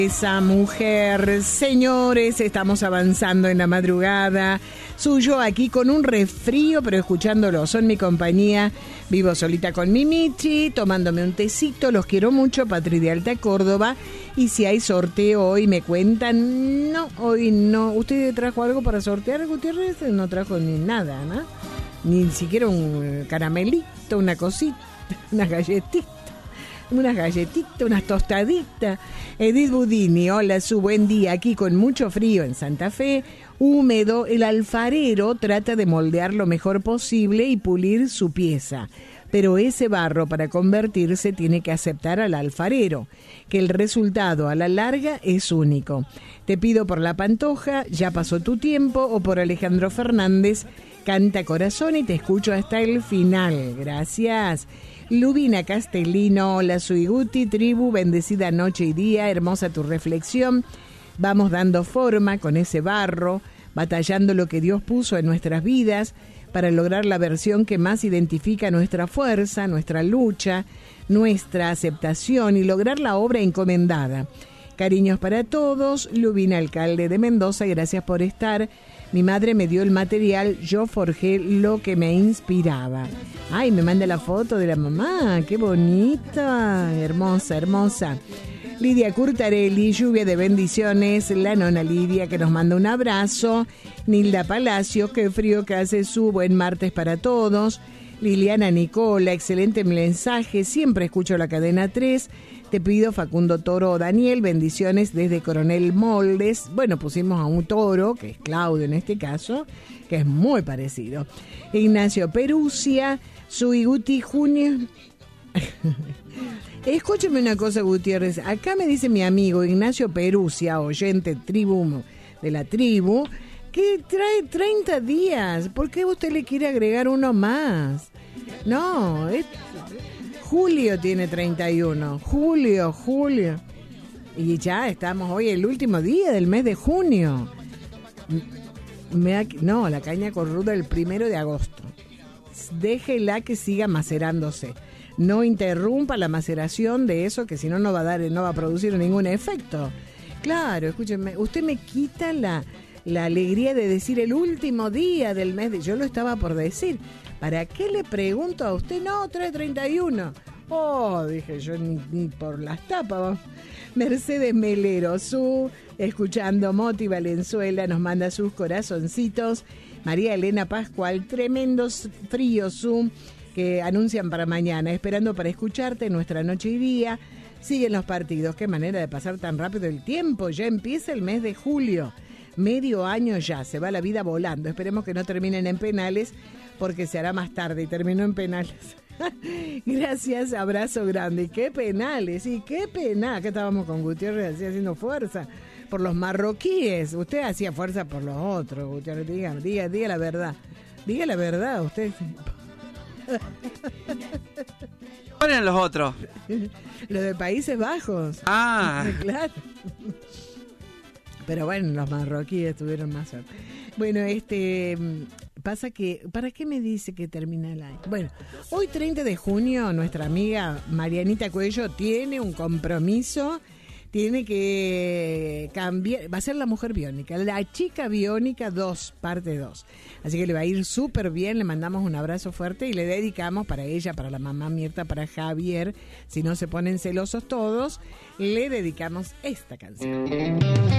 Esa mujer, señores, estamos avanzando en la madrugada. Suyo aquí con un resfrío, pero escuchándolo. Son mi compañía. Vivo solita con mi Michi, tomándome un tecito. Los quiero mucho, Patri de Alta Córdoba. Y si hay sorteo hoy, me cuentan. No, hoy no. ¿Usted trajo algo para sortear, Gutiérrez? No trajo ni nada, ¿no? Ni siquiera un caramelito, una cosita, una galletita. Unas galletitas, unas tostaditas. Edith Budini, hola, su buen día. Aquí con mucho frío en Santa Fe, húmedo, el alfarero trata de moldear lo mejor posible y pulir su pieza. Pero ese barro para convertirse tiene que aceptar al alfarero, que el resultado a la larga es único. Te pido por La Pantoja, Ya pasó tu tiempo, o por Alejandro Fernández, Canta Corazón, y te escucho hasta el final. Gracias. Lubina Castellino, hola Suiguti, tribu, bendecida noche y día, hermosa tu reflexión. Vamos dando forma con ese barro, batallando lo que Dios puso en nuestras vidas para lograr la versión que más identifica nuestra fuerza, nuestra lucha, nuestra aceptación y lograr la obra encomendada. Cariños para todos, Lubina, alcalde de Mendoza, gracias por estar. Mi madre me dio el material, yo forjé lo que me inspiraba. Ay, me manda la foto de la mamá, qué bonita, hermosa, hermosa. Lidia Curtarelli, lluvia de bendiciones, la nona Lidia que nos manda un abrazo. Nilda Palacio, qué frío que hace, su buen martes para todos. Liliana Nicola, excelente mensaje, siempre escucho la cadena 3. Te pido Facundo Toro o Daniel, bendiciones desde Coronel Moldes. Bueno, pusimos a un toro, que es Claudio en este caso, que es muy parecido. Ignacio Perusia, Suiguti Junio. Escúcheme una cosa, Gutiérrez. Acá me dice mi amigo Ignacio Perusia, oyente de la tribu, que trae 30 días. ¿Por qué usted le quiere agregar uno más? No, Julio tiene 31. Julio. Y ya estamos hoy el último día del mes de junio. No, la caña corruda el 1 de agosto. Déjela que siga macerándose. No interrumpa la maceración de eso, que si no, no va a producir ningún efecto. Claro, escúcheme, usted me quita la alegría de decir el último día del mes yo lo estaba por decir. ¿Para qué le pregunto a usted? No, trae 31. Oh, dije yo, ni por las tapas. Mercedes Melero, escuchando Moti Valenzuela, nos manda sus corazoncitos. María Elena Pascual, tremendos fríos, que anuncian para mañana, esperando para escucharte nuestra noche y día. Siguen los partidos, qué manera de pasar tan rápido el tiempo, ya empieza el mes de julio. Medio año ya, se va la vida volando. Esperemos que no terminen en penales, porque se hará más tarde y terminó en penales. Gracias, abrazo grande. ¿Qué penales? Sí, qué penal. Acá estábamos con Gutiérrez así haciendo fuerza por los marroquíes. Usted hacía fuerza por los otros, Gutiérrez. Diga la verdad. Diga la verdad, usted. ¿Cuáles eran los otros? Los de Países Bajos. Ah. Claro. Pero bueno, los marroquíes tuvieron más suerte. Bueno, pasa que, ¿para qué me dice que termina el año? Bueno, hoy 30 de junio, nuestra amiga Marianita Cuello tiene un compromiso, tiene que cambiar, va a ser la mujer biónica, la chica biónica 2, parte 2. Así que le va a ir súper bien, le mandamos un abrazo fuerte y le dedicamos para ella, para la mamá Mirta, para Javier, si no se ponen celosos todos, le dedicamos esta canción.